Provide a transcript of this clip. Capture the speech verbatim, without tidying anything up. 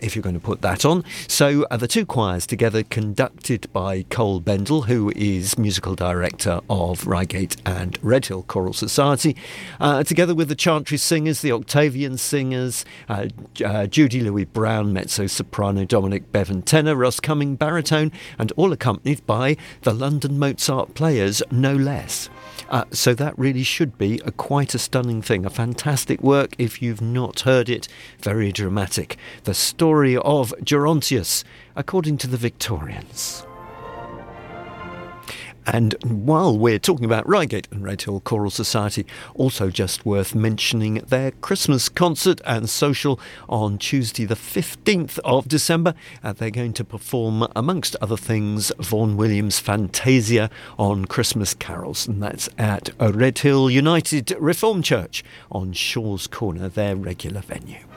if you're going to put that on. So uh, the two choirs together, conducted by Cole Bendel, who is musical director of Reigate and Redhill Choral Society, uh, together with the Chantry Singers, the Octavian Singers, uh, uh, Judy Louis Brown, mezzo-soprano, Dominic Bevan tenor, Ross Cumming baritone, and all accompanied by the London Mozart Players, no less. Uh, so that really should be a quite a stunning thing, a fantastic work if you've not heard it. Very dramatic. The story of Gerontius, according to the Victorians. And while we're talking about Reigate and Redhill Choral Society, also just worth mentioning their Christmas concert and social on Tuesday the fifteenth of December. Uh, they're going to perform, amongst other things, Vaughan Williams' Fantasia on Christmas carols, and that's at Redhill United Reformed Church on Shaw's Corner, their regular venue.